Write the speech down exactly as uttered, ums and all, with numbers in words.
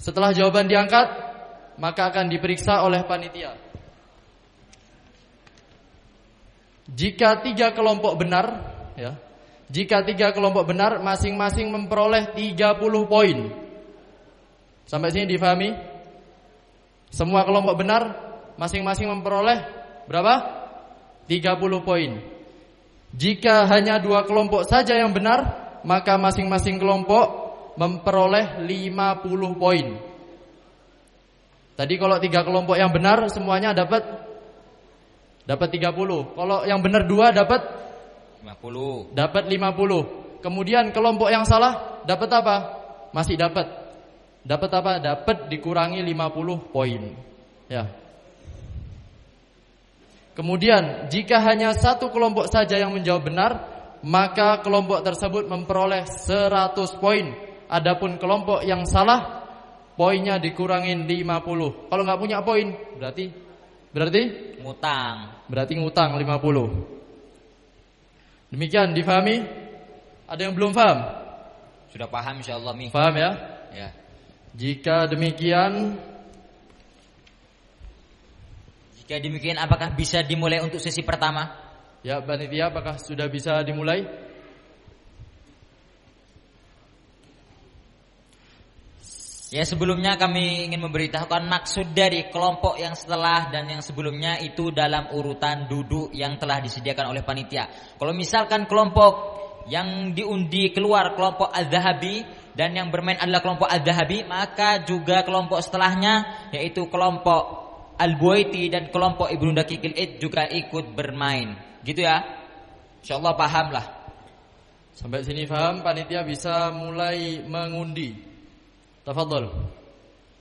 Setelah jawaban diangkat, maka akan diperiksa oleh panitia. Jika tiga kelompok benar, ya, jika tiga kelompok benar, masing-masing memperoleh tiga puluh poin. Sampai sini difahami? Semua kelompok benar, masing-masing memperoleh berapa? tiga puluh poin. Jika hanya dua kelompok saja yang benar, maka masing-masing kelompok memperoleh lima puluh poin. Tadi kalau tiga kelompok yang benar semuanya dapat dapat tiga puluh. Kalau yang benar dua dapat lima puluh. Dapat lima puluh. Kemudian kelompok yang salah dapat apa? Masih dapat. Dapat apa? Dapat dikurangi lima puluh poin. Ya. Kemudian jika hanya satu kelompok saja yang menjawab benar, maka kelompok tersebut memperoleh seratus poin. Adapun kelompok yang salah, poinnya dikurangin lima puluh. Kalau nggak punya poin, berarti berarti ngutang. Berarti ngutang lima puluh. Demikian difahami? Ada yang belum paham? Sudah paham insyaallah Mi. Paham ya? Ya. Jika demikian, jika demikian apakah bisa dimulai untuk sesi pertama? Ya, panitia, apakah sudah bisa dimulai? Ya, sebelumnya kami ingin memberitahukan maksud dari kelompok yang setelah dan yang sebelumnya itu dalam urutan duduk yang telah disediakan oleh panitia. Kalau misalkan kelompok yang diundi keluar kelompok Az-Zahabi dan yang bermain adalah kelompok Az-Zahabi, maka juga kelompok setelahnya yaitu kelompok Al-Buaiti dan kelompok Ibnu Daqiqil Id juga ikut bermain. Gitu ya? Insyaallah paham lah. Sampai sini paham, panitia bisa mulai mengundi. Tafadhol.